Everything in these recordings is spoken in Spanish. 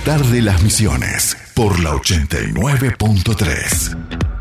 despertar de las Misiones por la 89.3.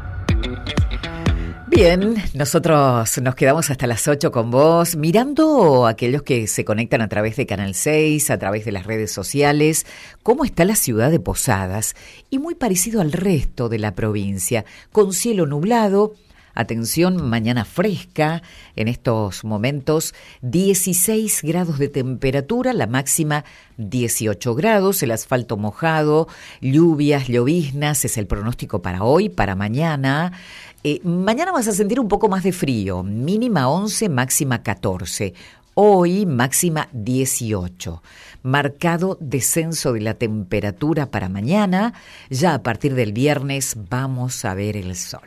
Bien, nosotros nos quedamos hasta las 8 con vos, mirando a aquellos que se conectan a través de Canal 6, a través de las redes sociales, cómo está la ciudad de Posadas, y muy parecido al resto de la provincia, con cielo nublado. Atención, mañana fresca, en estos momentos 16 grados de temperatura, la máxima 18 grados, el asfalto mojado, lluvias, lloviznas, es el pronóstico para hoy, para mañana. Mañana vas a sentir un poco más de frío, mínima 11, máxima 14. Hoy máxima 18. Marcado descenso de la temperatura para mañana, ya a partir del viernes vamos a ver el sol.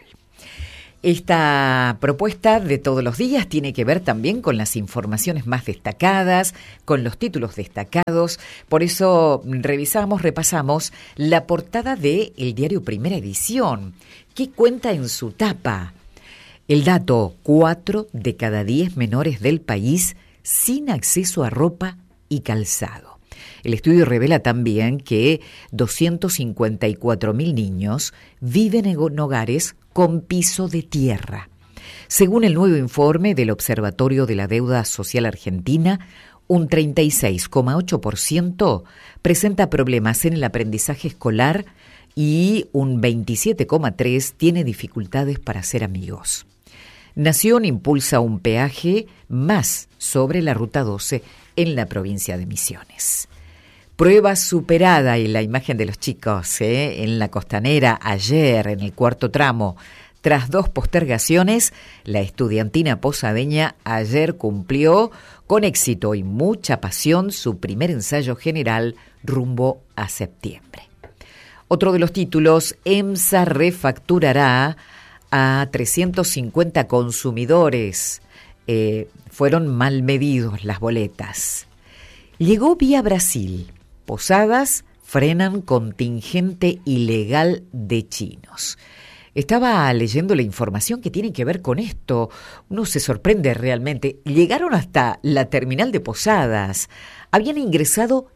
Esta propuesta de todos los días tiene que ver también con las informaciones más destacadas, con los títulos destacados. Por eso repasamos la portada de el diario Primera Edición. ¿Qué cuenta en su tapa? El dato: 4 de cada 10 menores del país sin acceso a ropa y calzado. El estudio revela también que 254.000 niños viven en hogares con piso de tierra. Según el nuevo informe del Observatorio de la Deuda Social Argentina, un 36,8% presenta problemas en el aprendizaje escolar y un 27,3% tiene dificultades para hacer amigos. Nación impulsa un peaje más sobre la Ruta 12 en la provincia de Misiones. Prueba superada, y la imagen de los chicos en la Costanera ayer en el cuarto tramo. Tras 2 postergaciones, la estudiantina posadeña ayer cumplió con éxito y mucha pasión su primer ensayo general rumbo a septiembre. Otro de los títulos: EMSA refacturará a 350 consumidores. Fueron mal medidos las boletas. Llegó vía Brasil. Posadas frenan contingente ilegal de chinos. Estaba leyendo la información que tiene que ver con esto. Uno se sorprende realmente. Llegaron hasta la terminal de Posadas. Habrían ingresado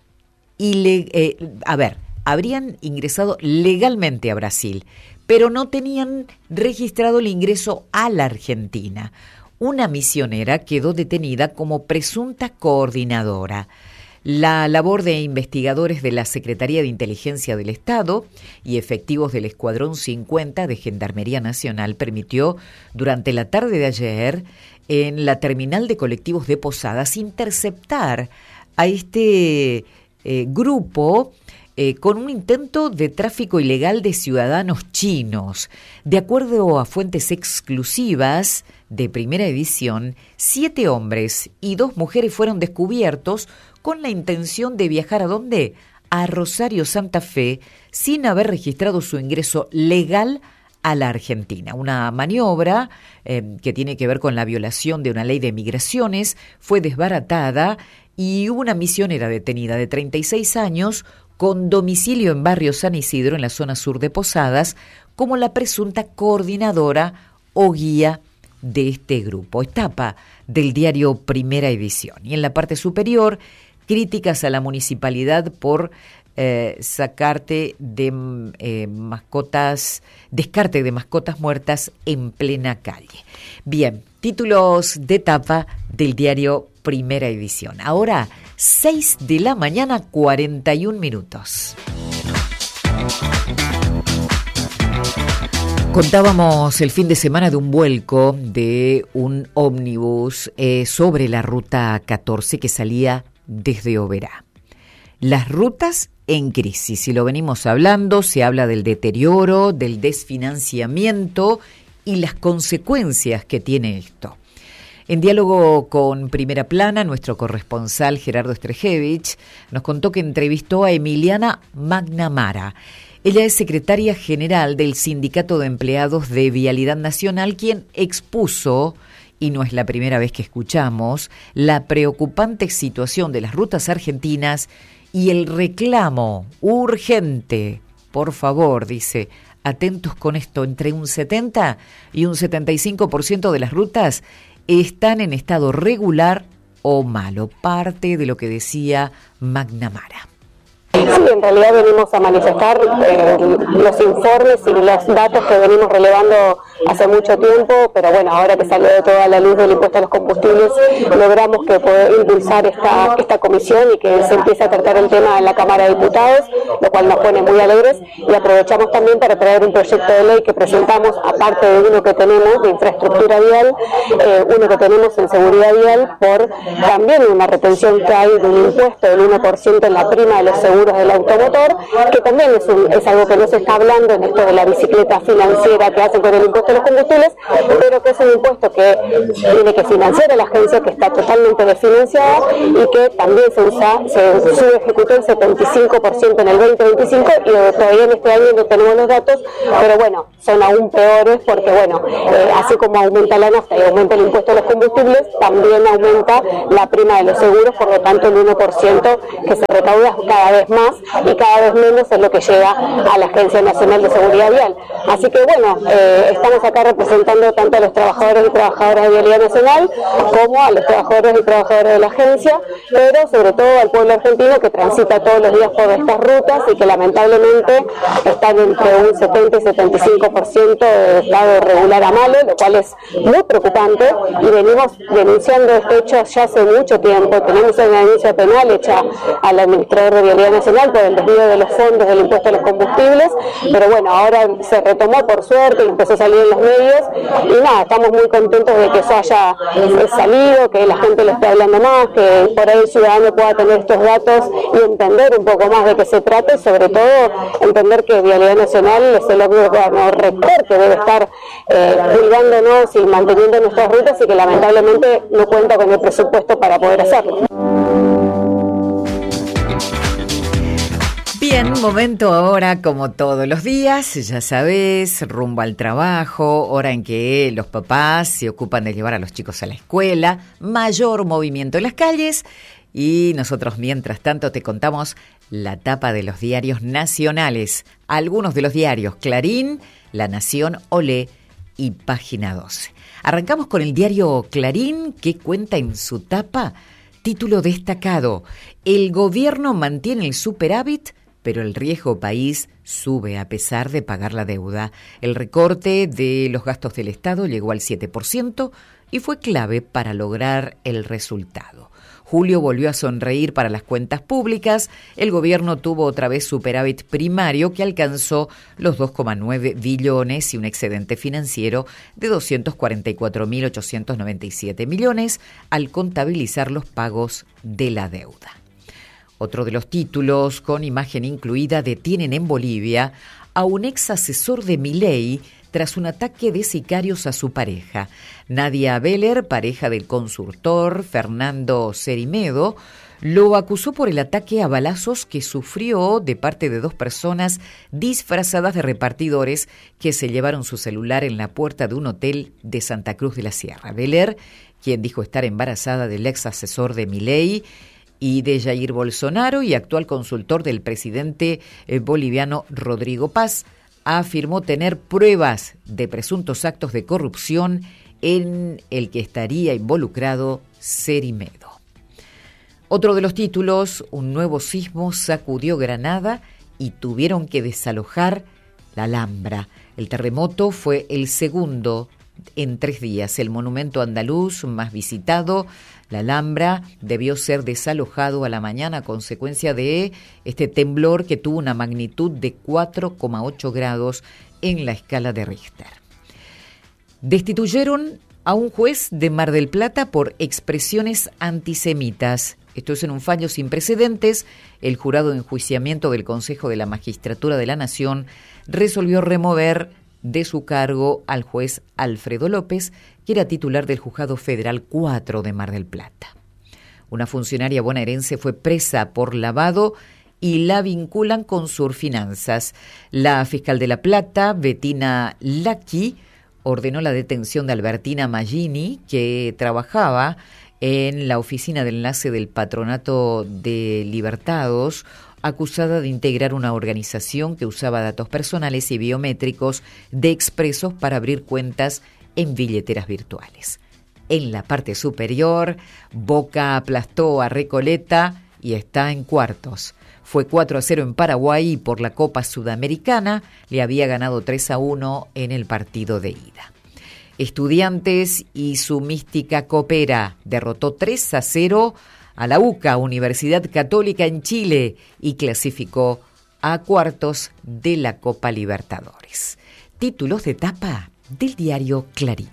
legalmente a Brasil, pero no tenían registrado el ingreso a la Argentina. Una misionera quedó detenida como presunta coordinadora. La labor de investigadores de la Secretaría de Inteligencia del Estado y efectivos del Escuadrón 50 de Gendarmería Nacional permitió durante la tarde de ayer en la terminal de colectivos de Posadas interceptar a este grupo con un intento de tráfico ilegal de ciudadanos chinos. De acuerdo a fuentes exclusivas de Primera Edición, 7 hombres y 2 mujeres fueron descubiertos con la intención de viajar ¿a dónde? A Rosario, Santa Fe, sin haber registrado su ingreso legal a la Argentina. Una maniobra que tiene que ver con la violación de una ley de migraciones fue desbaratada y una misionera detenida de 36 años con domicilio en barrio San Isidro, en la zona sur de Posadas, como la presunta coordinadora o guía de este grupo. Etapa del diario Primera Edición. Y en la parte superior, críticas a la municipalidad por descarte de mascotas muertas en plena calle. Bien, títulos de tapa del diario Primera Edición. Ahora, 6 de la mañana, 41 minutos. Contábamos el fin de semana de un vuelco de un ómnibus sobre la ruta 14 que salía desde Oberá. Las rutas en crisis, y lo venimos hablando, se habla del deterioro, del desfinanciamiento y las consecuencias que tiene esto. En diálogo con Primera Plana, nuestro corresponsal Gerardo Strejevich nos contó que entrevistó a Emiliana McNamara. Ella es secretaria general del Sindicato de Empleados de Vialidad Nacional, quien expuso, y no es la primera vez que escuchamos, la preocupante situación de las rutas argentinas y el reclamo urgente. Por favor, dice, atentos con esto, entre un 70 y un 75% de las rutas están en estado regular o malo. Parte de lo que decía McNamara. Sí, en realidad venimos a manifestar los informes y los datos que venimos relevando hace mucho tiempo, pero bueno, ahora que salió de toda la luz del impuesto a los combustibles, logramos que poder impulsar esta comisión y que se empiece a tratar el tema en la Cámara de Diputados, lo cual nos pone muy alegres, y aprovechamos también para traer un proyecto de ley que presentamos, aparte de uno que tenemos de infraestructura vial, uno que tenemos en seguridad vial, por también una retención que hay de un impuesto del 1% en la prima de los seguros del automotor, que también es algo que no se está hablando en esto de la bicicleta financiera que hacen con el impuesto a los combustibles, pero que es un impuesto que tiene que financiar a la agencia, que está totalmente desfinanciada y que también se subejecutó el 75% en el 2025 y todavía en este año no tenemos los datos, pero bueno, son aún peores porque bueno, así como aumenta la nafta y aumenta el impuesto a los combustibles, también aumenta la prima de los seguros, por lo tanto el 1% que se recauda cada vez más y cada vez menos es lo que llega a la Agencia Nacional de Seguridad Vial. Así que bueno, estamos acá representando tanto a los trabajadores y trabajadoras de Vialidad Nacional como a los trabajadores y trabajadoras de la agencia, pero sobre todo al pueblo argentino que transita todos los días por estas rutas y que lamentablemente están entre un 70 y 75% de estado regular a malo, lo cual es muy preocupante, y venimos denunciando este hecho ya hace mucho tiempo. Tenemos una denuncia penal hecha al administrador de Vialidad Nacional por el desvío de los fondos del impuesto a los combustibles, pero bueno, ahora se retomó por suerte y empezó a salir en los medios, y nada, estamos muy contentos de que eso haya salido, que la gente lo esté hablando más, que por ahí el ciudadano pueda tener estos datos y entender un poco más de qué se trata, y sobre todo entender que Vialidad Nacional es el órgano rector que debe estar cuidándonos y manteniendo nuestras rutas, y que lamentablemente no cuenta con el presupuesto para poder hacerlo. Bien, momento ahora, como todos los días, ya sabes, rumbo al trabajo, hora en que los papás se ocupan de llevar a los chicos a la escuela, mayor movimiento en las calles, y nosotros mientras tanto te contamos la tapa de los diarios nacionales, algunos de los diarios: Clarín, La Nación, Olé y Página 12. Arrancamos con el diario Clarín, que cuenta en su tapa, título destacado: el gobierno mantiene el superávit, pero el riesgo país sube a pesar de pagar la deuda. El recorte de los gastos del Estado llegó al 7% y fue clave para lograr el resultado. Julio volvió a sonreír para las cuentas públicas. El gobierno tuvo otra vez superávit primario que alcanzó los 2,9 billones y un excedente financiero de 244.897 millones al contabilizar los pagos de la deuda. Otro de los títulos, con imagen incluida: detienen en Bolivia a un ex asesor de Milei tras un ataque de sicarios a su pareja. Nadia Beller, pareja del consultor Fernando Cerimedo, lo acusó por el ataque a balazos que sufrió de parte de dos personas disfrazadas de repartidores que se llevaron su celular en la puerta de un hotel de Santa Cruz de la Sierra. Beller, quien dijo estar embarazada del ex asesor de Milei y de Jair Bolsonaro y actual consultor del presidente boliviano Rodrigo Paz, afirmó tener pruebas de presuntos actos de corrupción en el que estaría involucrado Cerimedo. Otro de los títulos: un nuevo sismo sacudió Granada y tuvieron que desalojar la Alhambra. El terremoto fue el segundo en 3 días. El monumento andaluz más visitado, la Alhambra, debió ser desalojado a la mañana a consecuencia de este temblor que tuvo una magnitud de 4,8 grados en la escala de Richter. Destituyeron a un juez de Mar del Plata por expresiones antisemitas. Esto es en un fallo sin precedentes. El jurado de enjuiciamiento del Consejo de la Magistratura de la Nación resolvió remover de su cargo al juez Alfredo López, que era titular del Juzgado Federal 4 de Mar del Plata. Una funcionaria bonaerense fue presa por lavado y la vinculan con Surfinanzas. La fiscal de La Plata, Bettina Lacchi, ordenó la detención de Albertina Magini, que trabajaba en la oficina de enlace del Patronato de Libertados, acusada de integrar una organización que usaba datos personales y biométricos de expresos para abrir cuentas en billeteras virtuales. En la parte superior, Boca aplastó a Recoleta y está en cuartos. fue 4-0 en Paraguay y por la Copa Sudamericana le había ganado 3-1 en el partido de ida. Estudiantes y su mística Coopera derrotó 3-0 a la UCA, Universidad Católica en Chile, y clasificó a cuartos de la Copa Libertadores. Títulos de tapa del diario Clarín.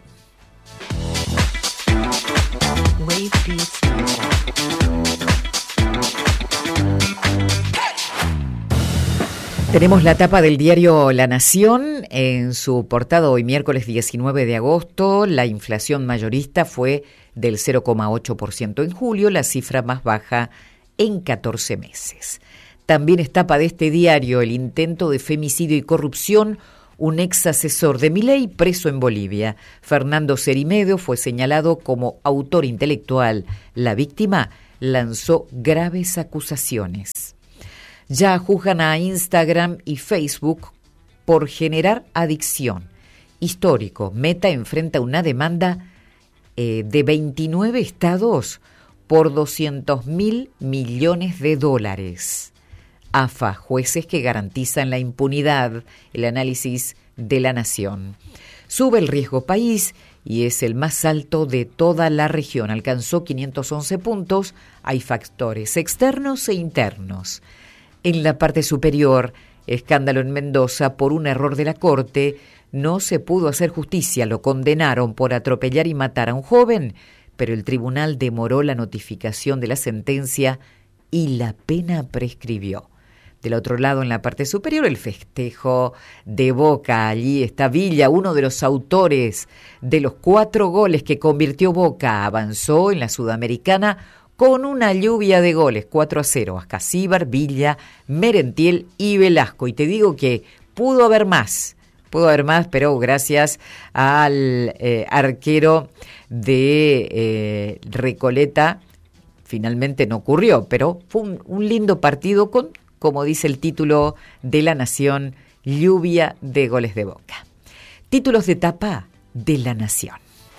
Tenemos la tapa del diario La Nación. En su portada hoy miércoles 19 de agosto, la inflación mayorista fue del 0,8% en julio, la cifra más baja en 14 meses. También es tapa de este diario el intento de femicidio y corrupción. Un ex asesor de Milei preso en Bolivia. Fernando Cerimedo fue señalado como autor intelectual. La víctima lanzó graves acusaciones. Ya juzgan a Instagram y Facebook por generar adicción. Histórico, Meta enfrenta una demanda de 29 estados por $200.000 millones. AFA, jueces que garantizan la impunidad, el análisis de La Nación. Sube el riesgo país y es el más alto de toda la región. Alcanzó 511 puntos. Hay factores externos e internos. En la parte superior, escándalo en Mendoza por un error de la Corte. No se pudo hacer justicia, lo condenaron por atropellar y matar a un joven, pero el tribunal demoró la notificación de la sentencia y la pena prescribió. Del otro lado, en la parte superior, el festejo de Boca. Allí está Villa, uno de los autores de los 4 goles que convirtió Boca. Avanzó en la Sudamericana con una lluvia de goles, 4-0, Ascasíbar, Villa, Merentiel y Velasco. Y te digo que pudo haber más, pero gracias al arquero de Recoleta, finalmente no ocurrió, pero fue un lindo partido con, como dice el título de La Nación, lluvia de goles de Boca. Títulos de tapa de La Nación.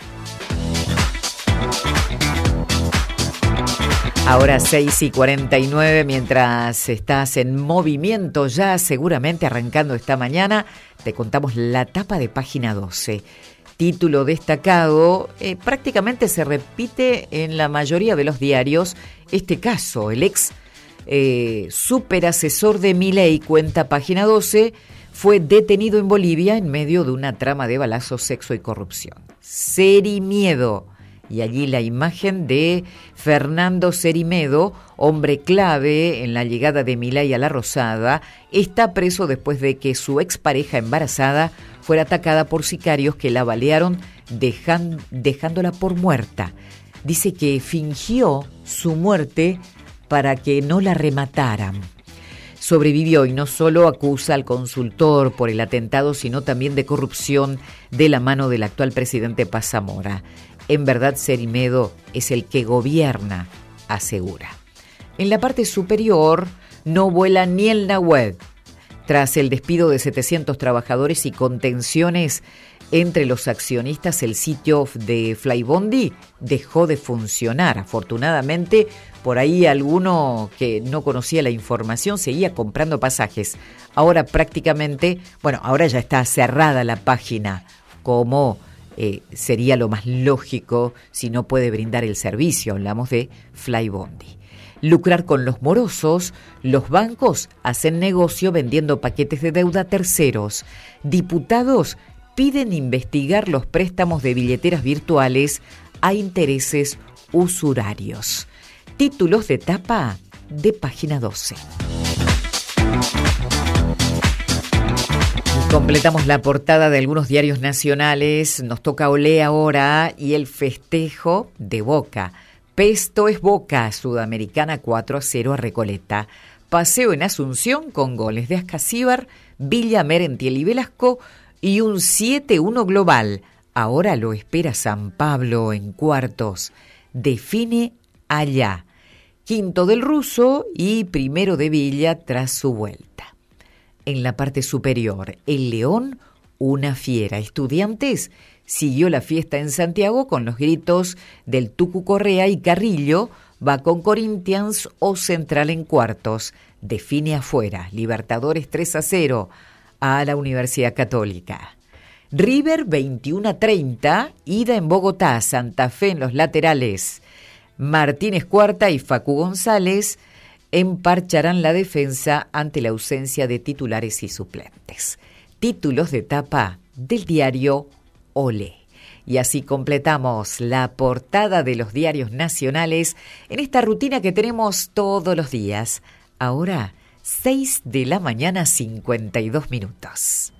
Ahora 6:49, mientras estás en movimiento ya, seguramente arrancando esta mañana, te contamos la tapa de página 12. Título destacado, prácticamente se repite en la mayoría de los diarios este caso. El ex superasesor de Milei, cuenta página 12, fue detenido en Bolivia en medio de una trama de balazos, sexo y corrupción. Cerimedo. Y allí la imagen de Fernando Cerimedo, hombre clave en la llegada de Milei a la Rosada, está preso después de que su expareja embarazada fuera atacada por sicarios que la balearon dejándola por muerta. Dice que fingió su muerte para que no la remataran. Sobrevivió y no solo acusa al consultor por el atentado, sino también de corrupción de la mano del actual presidente Paz Zamora. En verdad, Cerimedo es el que gobierna, asegura. En la parte superior no vuela ni el Nahuel. Tras el despido de 700 trabajadores y contenciones entre los accionistas, el sitio de Flybondi dejó de funcionar. Afortunadamente, por ahí alguno que no conocía la información seguía comprando pasajes. Ahora prácticamente, ahora ya está cerrada la página, como sería lo más lógico si no puede brindar el servicio. Hablamos de Flybondi. Lucrar con los morosos, los bancos hacen negocio vendiendo paquetes de deuda a terceros. Diputados piden investigar los préstamos de billeteras virtuales a intereses usurarios. Títulos de tapa de página 12. Completamos la portada de algunos diarios nacionales. Nos toca Olé ahora y el festejo de Boca. Pesto es Boca, Sudamericana 4-0 a Recoleta. Paseo en Asunción con goles de Ascasíbar, Villa, Merentiel y Velasco y un 7-1 global. Ahora lo espera San Pablo en cuartos. Define allá. Quinto del Ruso y primero de Villa tras su vuelta. En la parte superior, el León, una fiera. Estudiantes siguió la fiesta en Santiago con los gritos del Tucu Correa y Carrillo va con Corinthians o Central en cuartos. define afuera, Libertadores 3-0 a la Universidad Católica. River 21-30, ida en Bogotá, Santa Fe en los laterales. Martínez Cuarta y Facu González emparcharán la defensa ante la ausencia de titulares y suplentes. Títulos de tapa del diario Olé. Y así completamos la portada de los diarios nacionales en esta rutina que tenemos todos los días. Ahora, 6 de la mañana, 52 minutos.